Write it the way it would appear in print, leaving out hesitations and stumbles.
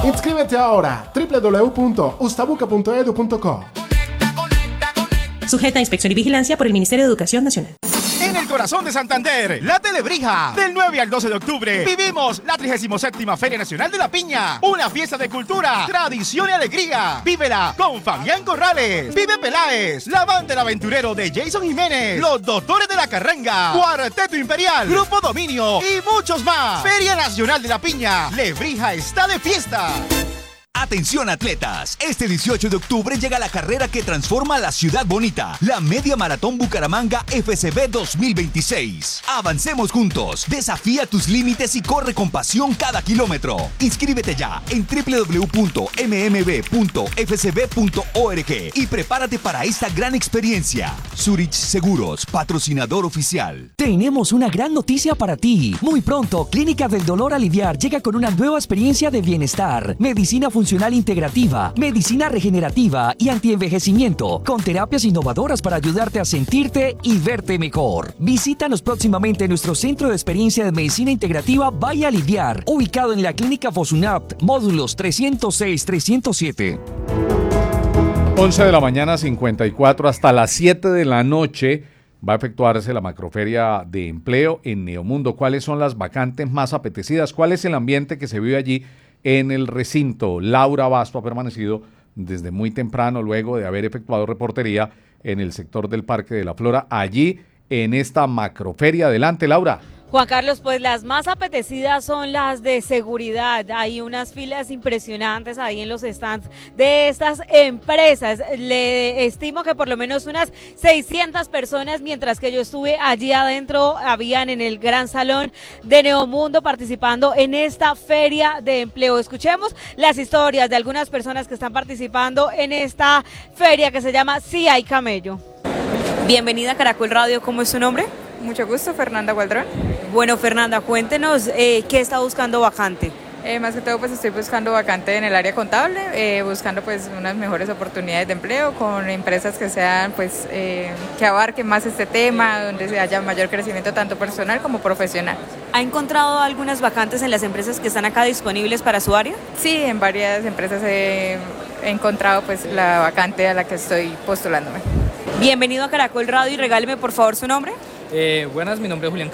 Inscríbete ahora, www.ustabuca.edu.co. Sujeta a inspección y vigilancia por el Ministerio de Educación Nacional. En el corazón de Santander, la Telebrija. Del 9 al 12 de octubre vivimos la 37ª Feria Nacional de la Piña. Una fiesta de cultura, tradición y alegría. Vívela con Fabián Corrales, Vive Peláez, la banda del aventurero de Jason Jiménez, los Doctores de la Carranga, Cuarteto Imperial, Grupo Dominio y muchos más. Feria Nacional de la Piña. Lebrija está de fiesta. Atención atletas, este 18 de octubre llega la carrera que transforma la ciudad bonita, la Media Maratón Bucaramanga FCB 2026. Avancemos juntos, desafía tus límites y corre con pasión cada kilómetro. Inscríbete ya en www.mmb.fcb.org y prepárate para esta gran experiencia. Zurich Seguros, patrocinador oficial. Tenemos una gran noticia para ti. Muy pronto, Clínica del Dolor Aliviar llega con una nueva experiencia de bienestar, medicina funcional integrativa, medicina regenerativa y antienvejecimiento, con terapias innovadoras para ayudarte a sentirte y verte mejor. Visítanos próximamente en nuestro Centro de Experiencia de Medicina Integrativa Vaya Aliviar, ubicado en la Clínica Fosunap, módulos 306-307. 11 de la mañana 54 hasta las 7 de la noche va a efectuarse la macroferia de empleo en Neomundo. ¿Cuáles son las vacantes más apetecidas? ¿Cuál es el ambiente que se vive allí en el recinto? Laura Basto ha permanecido desde muy temprano, luego de haber efectuado reportería en el sector del Parque de la Flora, allí en esta macroferia. Adelante, Laura. Juan Carlos, pues las más apetecidas son las de seguridad. Hay unas filas impresionantes ahí en los stands de estas empresas. Le estimo que por lo menos unas 600 personas, mientras que yo estuve allí adentro, habían en el gran salón de Neomundo participando en esta feria de empleo. Escuchemos las historias de algunas personas que están participando en esta feria que se llama Sí hay Camello. Bienvenida a Caracol Radio, ¿cómo es su nombre? Mucho gusto, Fernanda Gualdrón. Bueno, Fernanda, cuéntenos qué está buscando vacante. Más que todo, pues estoy buscando vacante en el área contable, buscando pues unas mejores oportunidades de empleo con empresas que sean pues que abarquen más este tema, donde haya mayor crecimiento tanto personal como profesional. ¿Ha encontrado algunas vacantes en las empresas que están acá disponibles para su área? Sí, en varias empresas he encontrado pues la vacante a la que estoy postulándome. Bienvenido a Caracol Radio y regáleme por favor su nombre. Buenas, mi nombre es Julián